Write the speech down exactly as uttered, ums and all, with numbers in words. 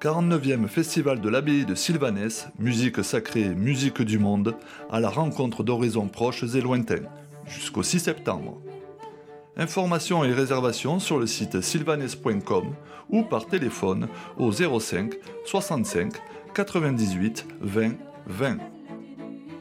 quarante-neuvième Festival de l'Abbaye de Sylvanès, musique sacrée, musique du monde, à la rencontre d'horizons proches et lointains, jusqu'au six septembre. Informations et réservations sur le site sylvanès point com ou par téléphone au zéro cinq soixante-cinq quatre-vingt-dix-huit vingt vingt.